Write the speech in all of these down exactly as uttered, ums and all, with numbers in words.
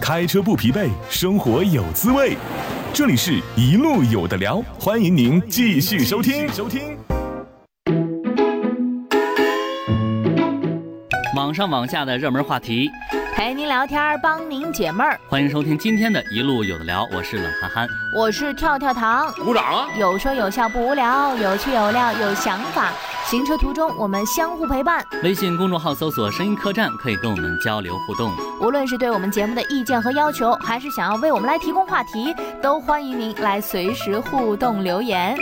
开车不疲惫，生活有滋味。这里是一路有的聊，欢迎您继续收听。收听网上网下的热门话题， 陪您聊天，帮您解闷儿。 欢迎收听今天的一路有的聊，我是冷憨憨， 我是跳跳糖。 鼓掌啊！ 有说有笑不无聊，有趣有料有想法。行车途中我们相互陪伴。 微信公众号搜索声音客栈，可以跟我们交流互动。 无论是对我们节目的意见和要求，还是想要为我们来提供话题，都欢迎您来随时互动留言。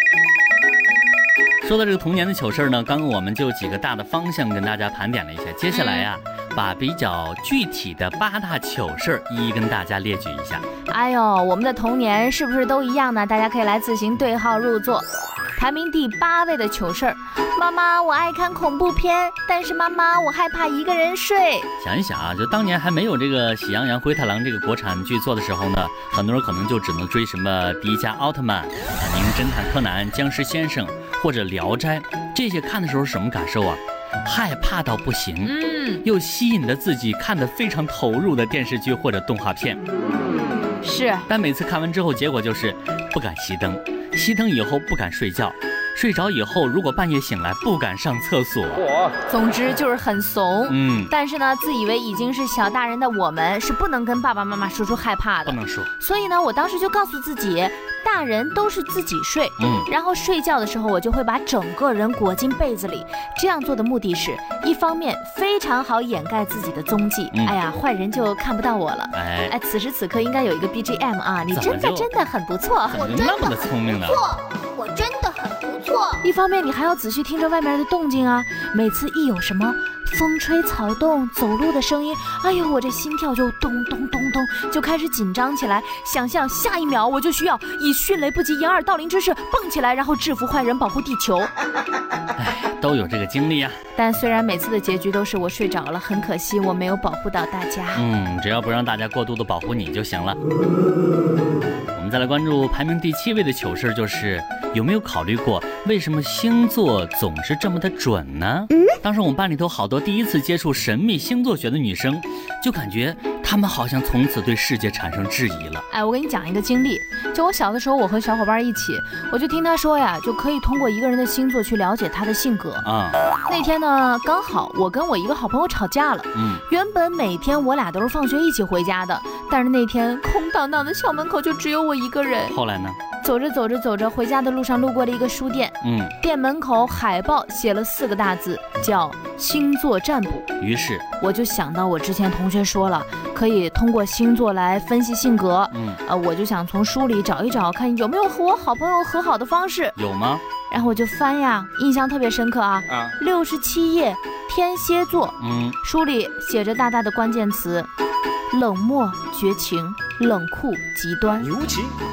说到这个童年的糗事呢，刚刚我们就几个大的方向跟大家盘点了一下，接下来呀、啊，把比较具体的八大糗事一一跟大家列举一下。 哎呦，我们的童年是不是都一样呢？大家可以来自行对号入座。排名第八位的糗事儿，妈妈，我爱看恐怖片，但是妈妈，我害怕一个人睡。 想一想啊，就当年还没有这个《喜羊羊灰太狼》这个国产剧做的时候呢，很多人可能就只能追什么《迪迦奥特曼》、《名侦探柯南》、《僵尸先生》或者《聊斋》，这些看的时候是什么感受啊？害怕到不行，嗯，又吸引着自己看得非常投入的电视剧或者动画片。 是， 但每次看完之后，结果就是不敢熄灯，熄灯以后不敢睡觉，睡着以后如果半夜醒来不敢上厕所。 总之就是很怂。 嗯， 但是呢，自以为已经是小大人的我们是不能跟爸爸妈妈说出害怕的， 不能说。 所以呢，我当时就告诉自己，大人都是自己睡， 嗯， 然后睡觉的时候我就会把整个人裹进被子里。这样做的目的是，一方面非常好掩盖自己的踪迹，嗯、哎呀，坏人就看不到我了。 哎哎，此时此刻应该有一个 B G M 啊，你真的真的很不错， 怎么那么的聪明呢？ 我真的很不错。一方面你还要仔细听着外面的动静啊，每次一有什么风吹草动走路的声音，哎呦，我这心跳就咚咚咚咚就开始紧张起来，想象下一秒我就需要以迅雷不及掩耳盗铃之势蹦起来，然后制服坏人，保护地球。 哎，都有这个经历啊。 但虽然每次的结局都是我睡着了，很可惜我没有保护到大家。 嗯，只要不让大家过度的保护你就行了。我们再来关注排名第七位的糗事，就是有没有考虑过为什么星座总是这么的准呢？嗯，当时我们班里头好多第一次接触神秘星座学的女生，就感觉她们好像从此对世界产生质疑了。 哎，我给你讲一个经历，就我小的时候，我和小伙伴一起，我就听他说呀，就可以通过一个人的星座去了解他的性格啊。那天呢，刚好我跟我一个好朋友吵架了。嗯，原本每天我俩都是放学一起回家的，但是那天空荡荡的校门口就只有我一个人。 后来呢？ 走着走着走着，回家的路上路过了一个书店，嗯，店门口海报写了四个大字，叫星座占卜。 于是我就想到我之前同学说了，可以通过星座来分析性格，嗯，呃，我就想从书里找一找，看有没有和我好朋友和好的方式。 有吗？ 然后我就翻呀，印象特别深刻啊，啊，六十七页，天蝎座，嗯，书里写着大大的关键词：冷漠、绝情、冷酷、极端。 牛情。